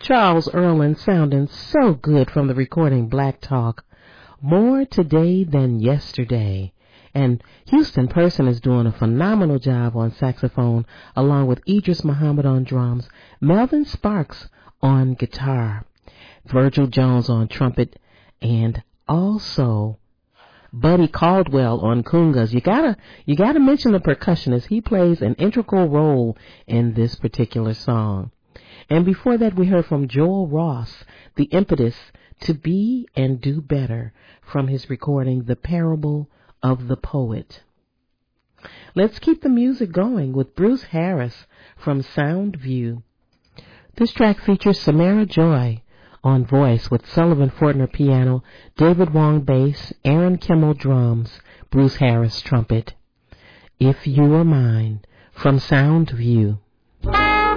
Charles Earland sounding so good from the recording Black Talk. More today than yesterday. And Houston Person is doing a phenomenal job on saxophone, along with Idris Muhammad on drums, Melvin Sparks on guitar, Virgil Jones on trumpet, and also Buddy Caldwell on congas. You gotta mention the percussionist. He plays an integral role in this particular song. And before that, we heard from Joel Ross, The Impetus to Be and Do Better, from his recording The Parable of the Poet. Let's keep the music going with Bruce Harris from Soundview. This track features Samara Joy on voice with Sullivan Fortner piano, David Wong bass, Aaron Kimmel drums, Bruce Harris trumpet. If You Are Mine from Soundview.